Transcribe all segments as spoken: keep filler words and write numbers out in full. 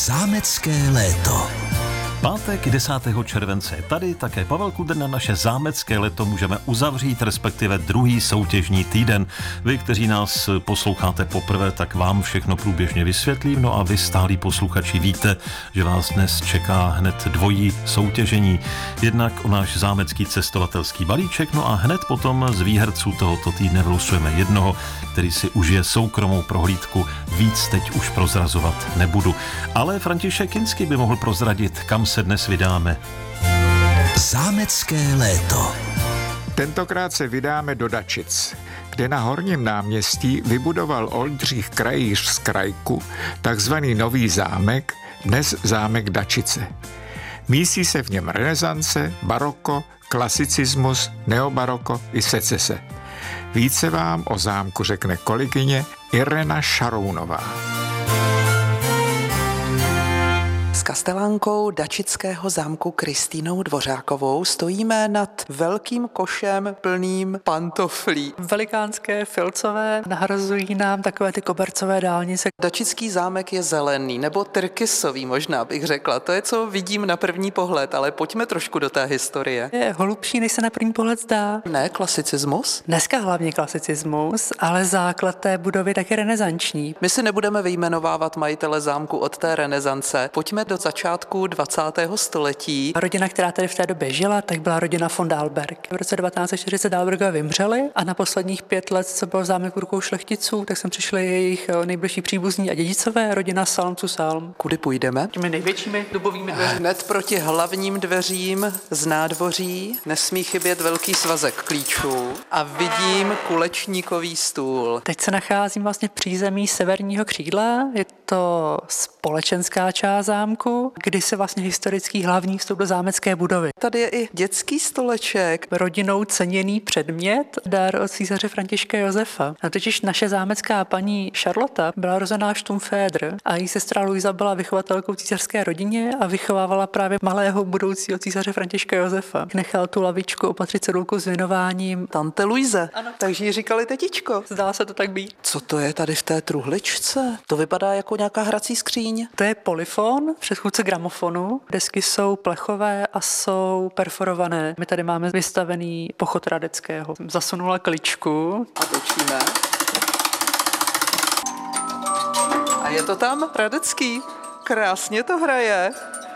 Zámecké léto. Pátek desátého července. Tady také Pavel Kudrna, naše zámecké léto můžeme uzavřít, respektive druhý soutěžní týden. Vy, kteří nás posloucháte poprvé, tak vám všechno průběžně vysvětlím. No a vy, stálí posluchači, víte, že vás dnes čeká hned dvojí soutěžení. Jednak o náš zámecký cestovatelský balíček, no a hned potom z výherců tohoto týdne vylosujeme jednoho, který si užije soukromou prohlídku. Víc teď už prozrazovat nebudu. Ale František Kinský by mohl prozradit, kam se dnes vydáme. Zámecké léto. Tentokrát se vydáme do Dačic, kde na Horním náměstí vybudoval Oldřich Krajýř z Krajku takzvaný nový zámek, dnes zámek Dačice. Mísí se v něm renesance, baroko, klasicismus, neobaroko i secese. Více vám o zámku řekne kolegyně Irena Šarounová. S kastelánkou dačického zámku Kristýnou Dvořákovou stojíme nad velkým košem plným pantoflí. Velikánské filcové nahrazují nám takové ty kobercové dálnice. Dačický zámek je zelený, nebo tyrkysový možná bych řekla. To je, co vidím na první pohled, ale pojďme trošku do té historie. Je holubší, než se na první pohled zdá. Ne, klasicismus? Dneska hlavně klasicismus, ale základ té budovy taky renesanční. My si nebudeme vyjmenovávat majitele zámku od té renesance. Pojďme do začátku dvacátého století. Rodina, která tady v té době žila, tak byla rodina von Dalberg. V roce devatenáct set čtyřicet Dalbergové vymřeli a na posledních pět let, co byl zámek v rukou šlechticů, tak sem přišli jejich nejbližší příbuzní a dědicové, rodina Salm zu Salm. Kudy půjdeme? Těmi největšími dubovými dveřmi. Hned proti hlavním dveřím z nádvoří nesmí chybět velký svazek klíčů a vidím kulečníkový stůl. Teď se nacházím vlastně v přízemí severního křídla. Je to společenská část zámku, kdy se vlastně historický hlavní vstup do zámecké budovy. Tady je i dětský stoleček. Rodinou ceněný předmět, dar od císaře Františka Josefa. A totiž naše zámecká paní Charlotte byla rozená Štumfédr a její sestra Luisa byla vychovatelkou císařské rodině a vychovávala právě malého budoucího císaře Františka Josefa. Nechal tu lavičku opatřit cedulku s věnováním Tante Luise. Ano. Takže jí říkali tetičko. Zdá se to tak být. Co to je tady v té truhličce? To vypadá jako nějaká hrací skříň. To je polyfon, předchůdce gramofonu. Desky jsou plechové a jsou perforované. My tady máme vystavený pochod Radeckého. Zasunula kličku. A točíme. A je to tam Radecký. Krásně to hraje.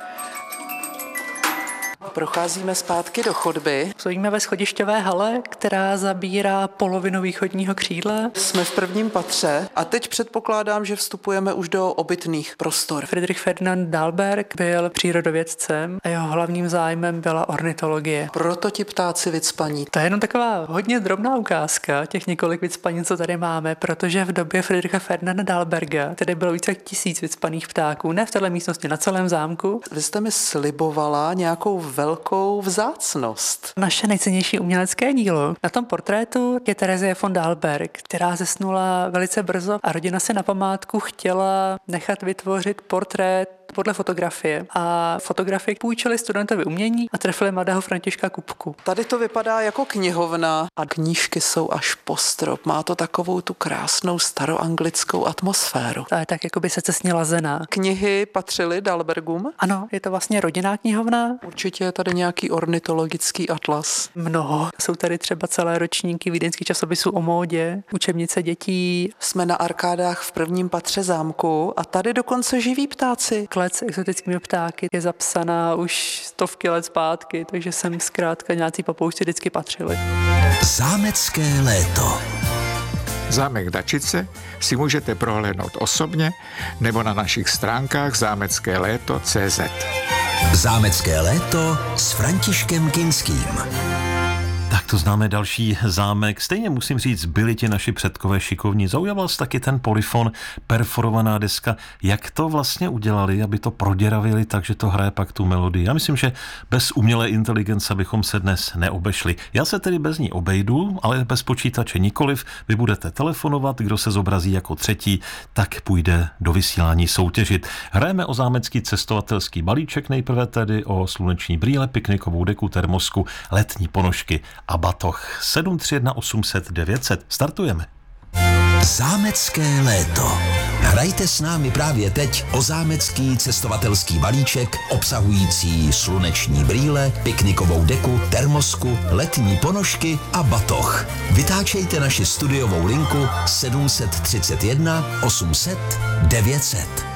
Procházíme zpátky do chodby. Stojíme ve schodišťové hale, která zabírá polovinu východního křídla. Jsme v prvním patře a teď předpokládám, že vstupujeme už do obytných prostor. Friedrich Ferdinand Dalberg byl přírodovědcem a jeho hlavním zájmem byla ornitologie. Proto ti ptáci vycpaní. To je jenom taková hodně drobná ukázka těch několik vycpaní, co tady máme, protože v době Friedricha Ferdinanda Dalberga tady bylo více jak tisíc vycpaných ptáků, ne v této místnosti, na celém zámku. Vy jste mi slibovala nějakou velkou vzácnost. Naše nejcennější umělecké dílo. Na tom portrétu je Terezie von Dalberg, která zesnula velice brzo a rodina si na památku chtěla nechat vytvořit portrét podle fotografie. A fotografie půjčili studentovi umění a trefili mladého Františka Kupku. Tady to vypadá jako knihovna a knížky jsou až po strop. Má to takovou tu krásnou staroanglickou atmosféru. To je tak, jako by se cestně lazená. Knihy patřily Dalbergům? Ano, je to vlastně rodinná knihovna. Určitě je tady nějaký ornitologický atlas. Mnoho. Jsou tady třeba celé ročníky vídeňských časopisů o módě, učebnice dětí. Jsme na arkádách v prvním patře zámku a tady dokonce živí ptáci. Klec s exotickými ptáky je zapsaná už stovky let zpátky, takže sem zkrátka nějací papoušci vždycky patřili. Zámecké léto. Zámek Dačice si můžete prohlédnout osobně nebo na našich stránkách zámecké léto tečka cé zet. Zámecké léto s Františkem Kinským. Tak to známe další zámek. Stejně musím říct, byli ti naši předkové šikovní. Zaujal vás taky ten polyfon, perforovaná deska. Jak to vlastně udělali, aby to proděravili tak, že to hraje pak tu melodii? Já myslím, že bez umělé inteligence bychom se dnes neobešli. Já se tedy bez ní obejdu, ale bez počítače nikoliv. Vy budete telefonovat, kdo se zobrazí jako třetí, tak půjde do vysílání soutěžit. Hrajeme o zámecký cestovatelský balíček, nejprve tedy o sluneční brýle, piknikovou deku, termosku, letní ponožky a batoh. sedm tři jedna osm set devět set. Startujeme. Zámecké léto. Hrajte s námi právě teď o zámecký cestovatelský balíček obsahující sluneční brýle, piknikovou deku, termosku, letní ponožky a batoh. Vytáčejte naši studiovou linku sedm set třicet jedna osm set devět set.